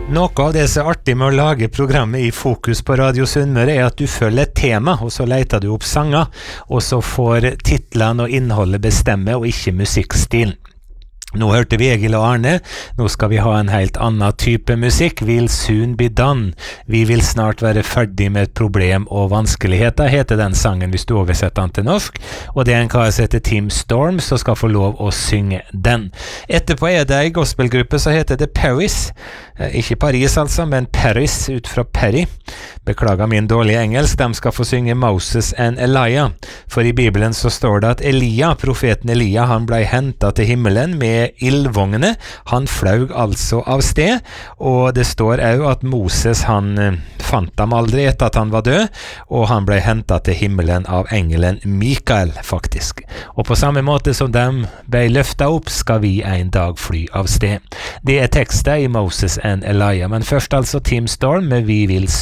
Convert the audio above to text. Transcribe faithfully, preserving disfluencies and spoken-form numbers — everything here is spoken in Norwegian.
Noe av det som er artig med å lage programmet i Fokus på Radio Sunnmøre er at du følger et tema, og så leter du opp sanger, og så får titlene og innholdet bestemme, og ikke musikkstilen. Nå hørte vi Egil og Arne, nå skal vi ha en helt annen type musikk, Will soon be done. Vi vil snart være ferdig med et problem og vanskeligheter, heter den sangen hvis du oversetter den til norsk, og det er en kar som heter Tim Storm som skal få lov å synge den. Etterpå er det en gospelgruppe som heter The Paris, ikke Paris altså, men Paris ut fra Perry. Beklager min dårlige engelsk, de skal få synge Moses and Elijah, for i Bibelen så står det at Elia, profeten Elia, han ble hentet til himmelen med ildvognene, han flaug altså av sted, og det står også at Moses han fant dem aldri etter at han var død, og han ble hentet til himmelen av engelen Mikael faktisk. Og på samme måte som de ble løftet opp, skal vi en dag fly av sted. Det er tekstet i Moses and Elijah, men først altså Tim Storm med Vi vil